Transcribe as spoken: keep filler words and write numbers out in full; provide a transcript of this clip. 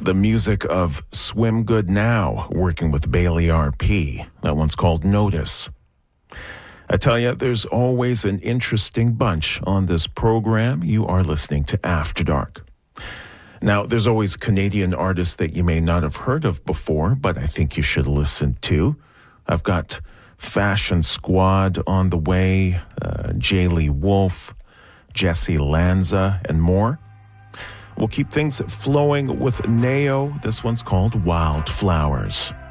the music of Swim Good Now, working with Bailey R P. That one's called Notice. I tell you, there's always an interesting bunch on this program. You are listening to After Dark. Now, there's always Canadian artists that you may not have heard of before, but I think you should listen to. I've got Fashion Squad on the way, uh, Jaylee Wolf, Jesse Lanza, and more. We'll keep things flowing with Neo. This one's called Wildflowers.